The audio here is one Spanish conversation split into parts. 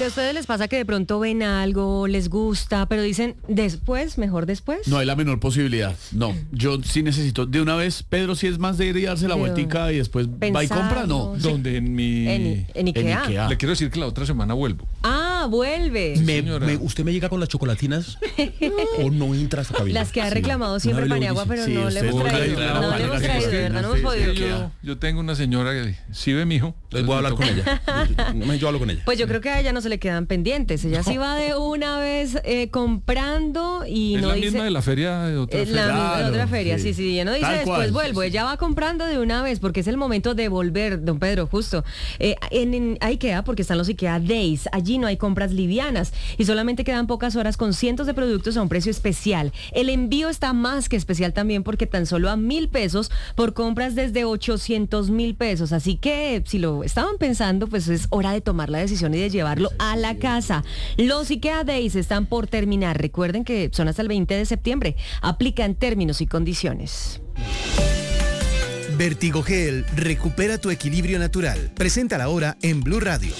Si a ustedes les pasa que de pronto ven algo, les gusta, pero dicen después, mejor después. No hay la menor posibilidad. No, yo sí necesito de una vez. Pedro, si es más de ir y darse la vueltica y después va y compra, no. Sí. ¿Dónde? En Ikea. Le quiero decir que la otra semana vuelvo. Ah, vuelve. ¿Usted me llega con las chocolatinas o no entra a esta cabina? Las que ha reclamado siempre Paniagua, pero Sí, no le hemos usted traído. trae la No le hemos Paniagua, traído, de verdad, no hemos sí, podido. Yo tengo una señora que sí ve mi hijo. Les voy a hablar con ella. Yo hablo con ella. Pues yo creo que a ella no se le quedan pendientes. Ella sí va de una vez comprando y Es no la dice... misma de la feria de otra Es feria. la misma de Claro, otra feria, sí. sí. Ella no dice Tal después cual, vuelvo, sí. ella va comprando de una vez porque es el momento de volver, don Pedro, justo. En Ikea, porque están los Ikea Days, allí no hay compras livianas y solamente quedan pocas horas con cientos de productos a un precio especial. El envío está más que especial también porque tan solo a 1,000 pesos por compras desde 800,000 pesos. Así que si lo estaban pensando, pues es hora de tomar la decisión y de llevarlo a la casa. Los Ikea Days están por terminar. Recuerden que son hasta el 20 de septiembre. Aplican términos y condiciones. Vertigogel recupera tu equilibrio natural. Presenta la hora en Blue Radio.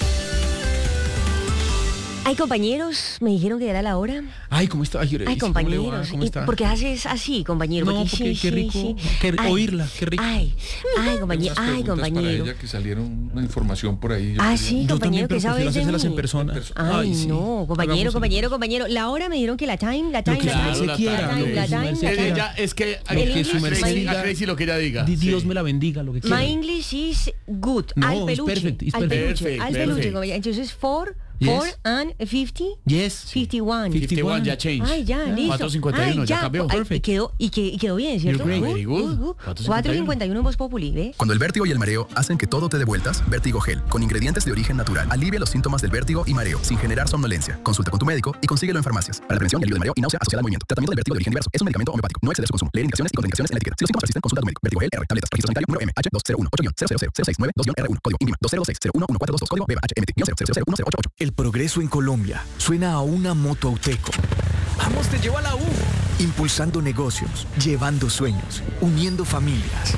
Ay, compañeros, me dijeron que ya era la hora. Ay, ¿cómo está? Ay, compañeros. ¿Cómo está? ¿Por qué haces así, compañero? No, porque qué rico. Oírla, qué rico. Ay, compañero. Unas Ay, preguntas para compañero. ella que salieron una información por ahí. Sí, Yo compañero, también, ¿qué pero sabes prefiero de hacérselas en mí? persona. Ay, sí. no, compañero. La hora me dijeron que la time. Lo que se quiera, lo que la su time. merced quiera. Ella, es que Lo que su merced diga. a Crazy lo que ella diga. Dios Sí. me la bendiga, lo que quiera. My English is good. No, Al it's peluche. perfect, it's Al peluche, perfect. al Perfect. peluche, compañero. Entonces, 4 Yes. and 50. Yes. 51. 51 ya change. Ay, ya, listo. 451 Ay, ya cambió. Ay, Perfect. y quedó bien, ¿cierto? You're great. Very good. 451 en Voz Populi, ¿ve? Cuando el vértigo y el mareo hacen que todo te dé vueltas, Vértigo Gel, con ingredientes de origen natural, alivia los síntomas del vértigo y mareo sin generar somnolencia. Consulta con tu médico y consíguelo en farmacias. Para la prevención y alivio del mareo y náusea asociada al movimiento. Tratamiento del vértigo de origen diverso. Es un medicamento homeopático. No exceder su consumo. Leer indicaciones y contraindicaciones en la etiqueta. Si los síntomas persisten, consulta a tu médico. Vértigo Gel R. Tabletas. Registro sanitario número MH2018-000692-R1. Código INVIMA 206-0114222. Código BBHMT-00010888. El progreso en Colombia suena a una moto Auteco. ¡Vamos, te llevo a la U! Impulsando negocios, llevando sueños, uniendo familias.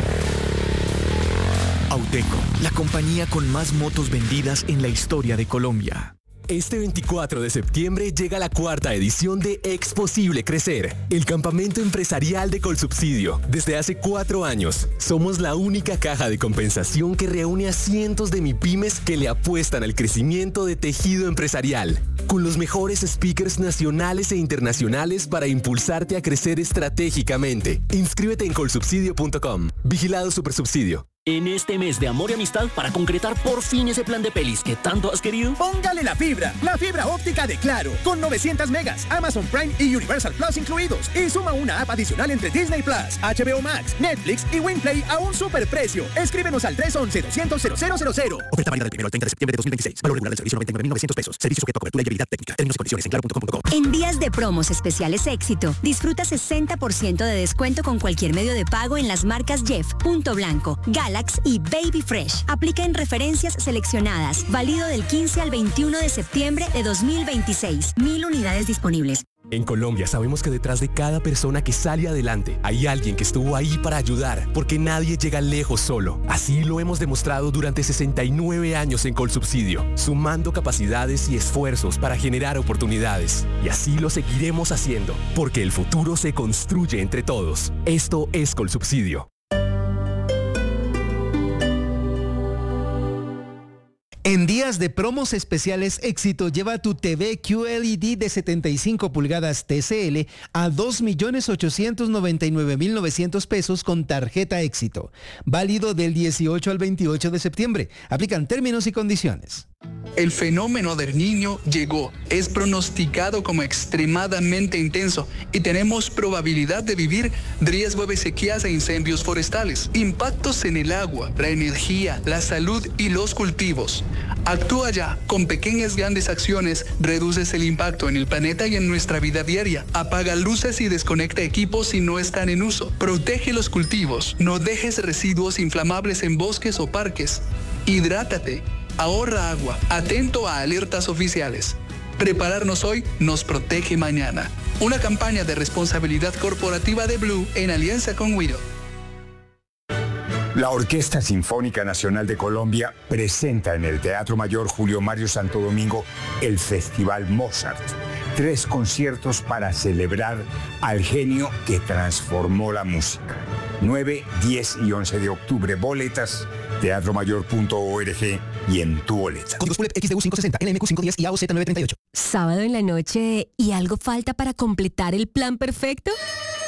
Auteco, la compañía con más motos vendidas en la historia de Colombia. Este 24 de septiembre llega la 4ª edición de Exposible Crecer, el campamento empresarial de Colsubsidio. Desde hace 4 años, somos la única caja de compensación que reúne a cientos de MIPYMES que le apuestan al crecimiento de tejido empresarial, con los mejores speakers nacionales e internacionales para impulsarte a crecer estratégicamente. Inscríbete en colsubsidio.com. Vigilado Supersubsidio. En este mes de amor y amistad, para concretar por fin ese plan de pelis que tanto has querido, póngale la fibra óptica de Claro, con 900 megas, Amazon Prime y Universal Plus incluidos. Y suma una app adicional entre Disney Plus, HBO Max, Netflix y WinPlay a un superprecio. Escríbenos al 311-200-0000. Oferta válida del 1 al 30 de septiembre de 2026. Valor regular del servicio 99.900 pesos. Servicio sujeto a cobertura y habilidad técnica. Términos y condiciones en claro.com.co. En días de promos especiales Éxito, disfruta 60% de descuento con cualquier medio de pago en las marcas Jeff, Punto Blanco, Galax y Baby Fresh. Aplica en referencias seleccionadas. Válido del 15 al 21 de septiembre de 2026. 1,000 unidades disponibles. En Colombia sabemos que detrás de cada persona que sale adelante hay alguien que estuvo ahí para ayudar, porque nadie llega lejos solo. Así lo hemos demostrado durante 69 años en Colsubsidio, sumando capacidades y esfuerzos para generar oportunidades. Y así lo seguiremos haciendo, porque el futuro se construye entre todos. Esto es Colsubsidio. En días de promos especiales Éxito, lleva tu TV QLED de 75 pulgadas TCL a 2.899.900 pesos con tarjeta Éxito. Válido del 18 al 28 de septiembre. Aplican términos y condiciones. El fenómeno del Niño llegó, es pronosticado como extremadamente intenso y tenemos probabilidad de vivir riesgo de sequías e incendios forestales, impactos en el agua, la energía, la salud y los cultivos. Actúa ya, con pequeñas grandes acciones reduces el impacto en el planeta y en nuestra vida diaria. Apaga luces y desconecta equipos si no están en uso. Protege los cultivos, no dejes residuos inflamables en bosques o parques. Hidrátate. Ahorra agua, atento a alertas oficiales. Prepararnos hoy nos protege mañana. Una campaña de responsabilidad corporativa de Blue en alianza con Wido. La Orquesta Sinfónica Nacional de Colombia presenta en el Teatro Mayor Julio Mario Santo Domingo el Festival Mozart. 3 conciertos para celebrar al genio que transformó la música. 9, 10 y 11 de octubre. Boletas, teatromayor.org y en tu boleta. Códigos PULEP XDU 560, NMQ 510 y AOZ 938. Sábado en la noche y algo falta para completar el plan perfecto.